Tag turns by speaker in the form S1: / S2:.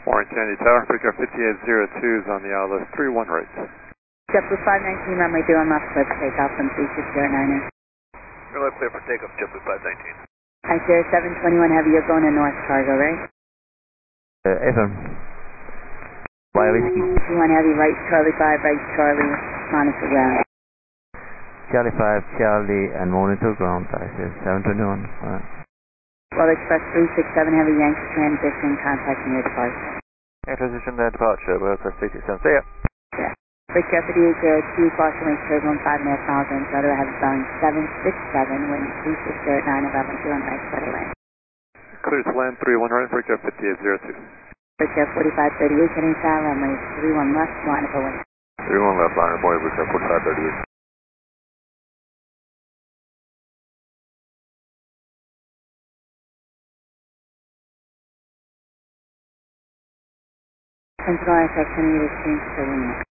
S1: Warren Kennedy Tower, Freakout 5802 is on the ILS 31 right.
S2: JetBlue 519, runway 01 left, clear for takeoff from 3609.
S3: You're left clear for takeoff, JetBlue 519.
S2: Hi, Sierra 721 Heavy, you're going to North Cargo, right?
S4: FM. Why whiskey?
S2: 21 Heavy, right Charlie 5, right Charlie, monitor ground.
S4: Charlie 5, Charlie, and monitor ground, I said 721. Alright.
S2: Well, Express 367 Heavy, Yankee transition, contacting your departure.
S3: Air transition departure, we're Express 367, see ya.
S2: Yeah. Freakout 5802, caution wing turbulence 5.5 miles in, rudder heavy Boeing 767, wind 36 911, 2 right, clear to land.
S1: Clear to land 31 right, Freakout 5802.
S2: Freakout 4538, heading south, runway 31 left, line of away.
S3: 31 left, line of boy, Freakout 4538.
S2: Sentinel ISX, any of the change to Lima.